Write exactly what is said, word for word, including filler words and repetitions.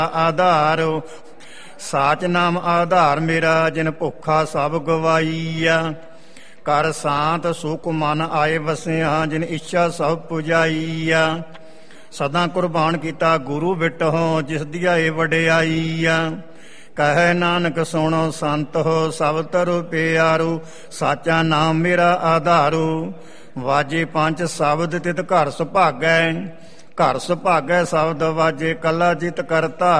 ਆਧਾਰ। ਸਾਚ ਨਾਮ ਆਧਾਰ ਮੇਰਾ, ਜਿਨ ਭੁੱਖਾ ਸਭ ਗਵਾਈਆ। ਕਰ ਸਾਂਤ ਸੁਖ ਮਨ ਆਏ ਵਸਿਆ, ਜਿਨ ਇੱਛਾ ਸਭ ਪੁਜਾਈਆ। ਸਦਾ ਕੁਰਬਾਨ ਕੀਤਾ ਗੁਰੂ ਬਿਟਹੁ, ਜਿਸ ਦੀਆ ਏ ਵਡਿਆਈਆ। ਕਹੈ ਨਾਨਕ ਸੁਣੋ ਸੰਤ ਹੋ, ਸਭ ਤਰੁ ਪਿਆਰੂ। ਸਾਚਾ ਨਾਮ ਮੇਰਾ ਆਧਾਰੂ। ਵਾਜੇ ਪੰਜ ਸ਼ਬਦ ਤਿਤ ਘਰ ਸੁਭਾਗੈ, ਘਰ ਸੁਭਾਗੈ ਸ਼ਬਦ ਵਾਜੇ। ਕੱਲਾ ਜਿਤ ਕਰਤਾ